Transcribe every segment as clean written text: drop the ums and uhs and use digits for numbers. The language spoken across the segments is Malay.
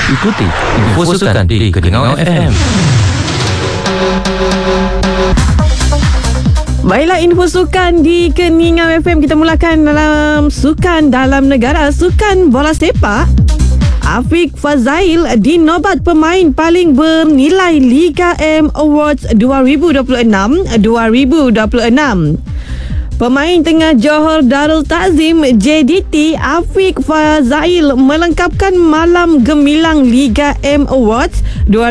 Ikuti info sukan di Keningau FM. Baiklah, info sukan di Keningau FM. Kita mulakan dalam sukan dalam negara, sukan bola sepak. Afiq Fazail dinobat pemain paling bernilai Liga M Awards 2026. Pemain tengah Johor Darul Ta'zim JDT Afiq Fazail melengkapkan malam gemilang Liga M Awards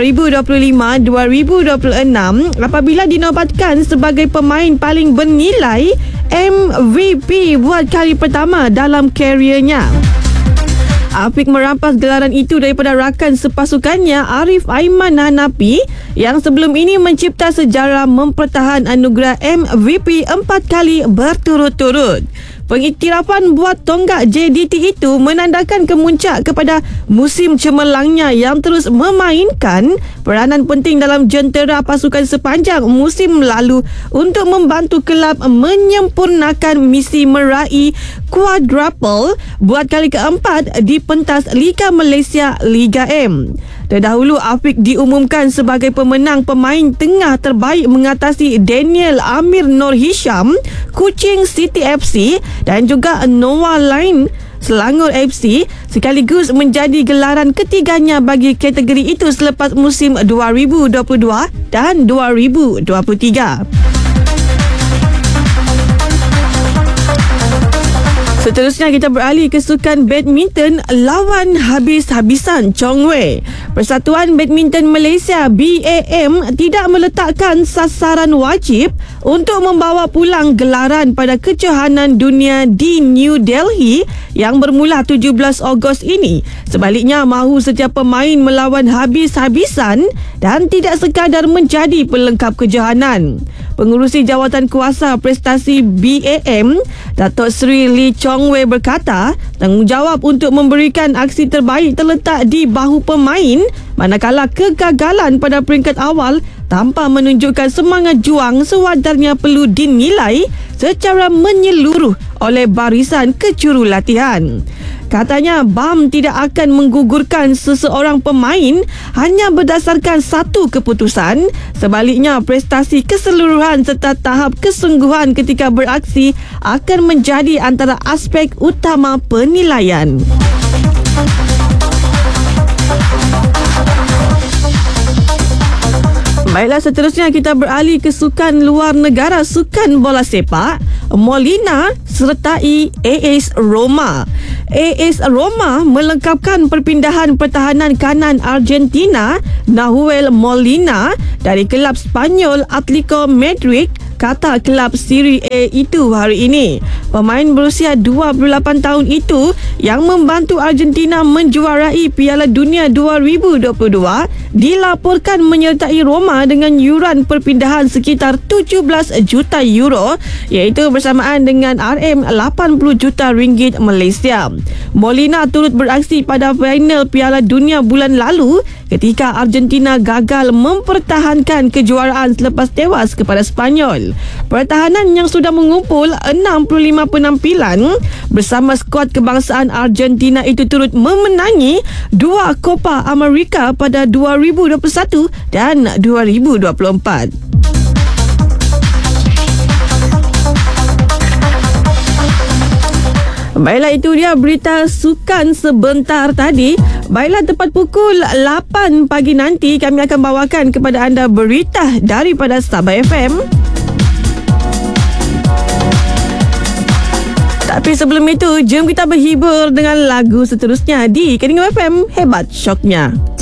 2025-2026 apabila dinobatkan sebagai pemain paling bernilai MVP buat kali pertama dalam kariernya. Afiq merampas gelaran itu daripada rakan sepasukannya Arif Aiman Hanapi yang sebelum ini mencipta sejarah mempertahan anugerah MVP 4 kali berturut-turut. Pengiktirafan buat tonggak JDT itu menandakan kemuncak kepada musim cemerlangnya yang terus memainkan peranan penting dalam jentera pasukan sepanjang musim lalu untuk membantu kelab menyempurnakan misi meraih quadruple buat kali keempat di pentas Liga Malaysia Liga M. Terdahulu Afiq diumumkan sebagai pemenang pemain tengah terbaik mengatasi Daniel Amir Nur Hisham Kuching City FC dan juga Noah Line Selangor FC sekaligus menjadi gelaran ketiganya bagi kategori itu selepas musim 2022 dan 2023. Seterusnya kita beralih ke sukan badminton lawan habis-habisan Chong Wei. Persatuan Badminton Malaysia BAM tidak meletakkan sasaran wajib untuk membawa pulang gelaran pada kejohanan dunia di New Delhi yang bermula 17 Ogos ini. Sebaliknya, mahu setiap pemain melawan habis-habisan dan tidak sekadar menjadi pelengkap kejohanan. Pengurusi Jawatan Kuasa Prestasi BAM, Datuk Seri Lee Chong Wei berkata, tanggungjawab untuk memberikan aksi terbaik terletak di bahu pemain, manakala kegagalan pada peringkat awal tanpa menunjukkan semangat juang sewajarnya perlu dinilai secara menyeluruh oleh barisan kejurulatihan. Katanya BAM tidak akan menggugurkan seseorang pemain hanya berdasarkan satu keputusan. Sebaliknya, prestasi keseluruhan serta tahap kesungguhan ketika beraksi akan menjadi antara aspek utama penilaian. Baiklah, seterusnya kita beralih ke sukan luar negara, sukan bola sepak. Molina sertai AS Roma. AS Roma melengkapkan perpindahan pertahanan kanan Argentina Nahuel Molina dari kelab Spanyol Atletico Madrid kata kelab Serie A itu hari ini. Pemain berusia 28 tahun itu yang membantu Argentina menjuarai Piala Dunia 2022 dilaporkan menyertai Roma dengan yuran perpindahan sekitar 17 juta euro iaitu bersamaan dengan RM80 juta ringgit Malaysia. Molina turut beraksi pada final Piala Dunia bulan lalu ketika Argentina gagal mempertahankan kejuaraan selepas tewas kepada Spanyol. Pertahanan yang sudah mengumpul 65 penampilan bersama skuad kebangsaan Argentina itu turut memenangi 2 Copa America pada 2021 dan 2024. Baiklah, itu dia berita sukan sebentar tadi. Baiklah, tepat pukul 8 pagi nanti kami akan bawakan kepada anda berita daripada Sabah FM. Tapi sebelum itu, jom kita berhibur dengan lagu seterusnya di Keningau FM. Hebat syoknya.